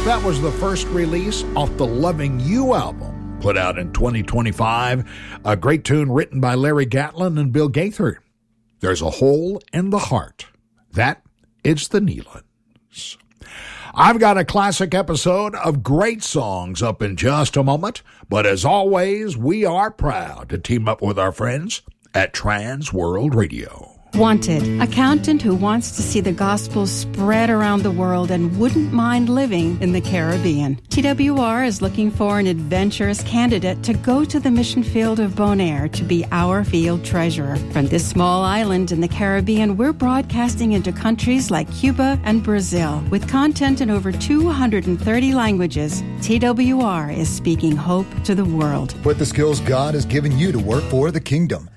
That was the first release off the Loving You album, put out in 2025. A great tune written by Larry Gatlin and Bill Gaither. There's a Hole in the Heart. That is the Neelands. I've got a classic episode of great songs up in just a moment, but as always, we are proud to team up with our friends at Trans World Radio. Wanted, accountant who wants to see the gospel spread around the world and wouldn't mind living in the Caribbean. TWR is looking for an adventurous candidate to go to the mission field of Bonaire to be our field treasurer. From this small island in the Caribbean, we're broadcasting into countries like Cuba and Brazil. With content in over 230 languages, TWR is speaking hope to the world. Put the skills God has given you to work for the kingdom.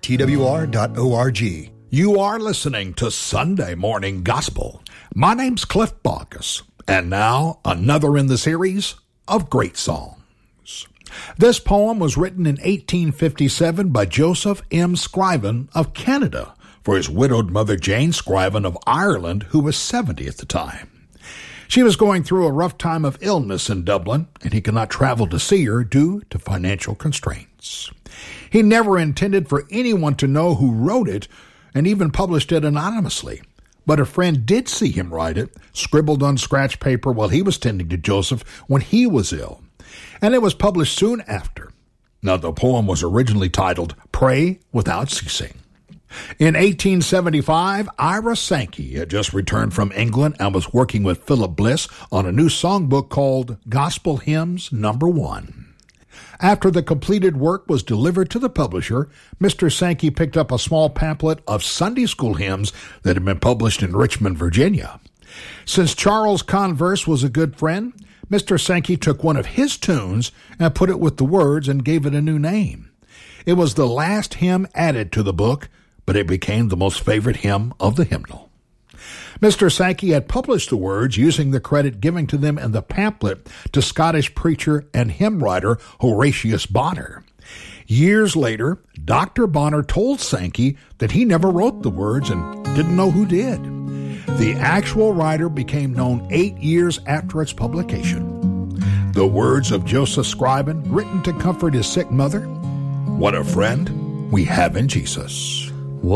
TWR.org. You are listening to Sunday Morning Gospel. My name's Cliff Baucus, and now another in the series of great songs. This poem was written in 1857 by Joseph M. Scriven of Canada for his widowed mother Jane Scriven of Ireland, who was 70 at the time. She was going through a rough time of illness in Dublin, and he could not travel to see her due to financial constraints. He never intended for anyone to know who wrote it, and even published it anonymously. But a friend did see him write it, scribbled on scratch paper while he was tending to Joseph when he was ill. And it was published soon after. Now, the poem was originally titled Pray Without Ceasing. In 1875, Ira Sankey had just returned from England and was working with Philip Bliss on a new songbook called Gospel Hymns No. 1. After the completed work was delivered to the publisher, Mr. Sankey picked up a small pamphlet of Sunday school hymns that had been published in Richmond, Virginia. Since Charles Converse was a good friend, Mr. Sankey took one of his tunes and put it with the words and gave it a new name. It was the last hymn added to the book, but it became the most favorite hymn of the hymnal. Mr. Sankey had published the words using the credit given to them in the pamphlet to Scottish preacher and hymn writer Horatius Bonner. Years later, Dr. Bonner told Sankey that he never wrote the words and didn't know who did. The actual writer became known 8 years after its publication. The words of Joseph Scriven, written to comfort his sick mother, "What a friend we have in Jesus."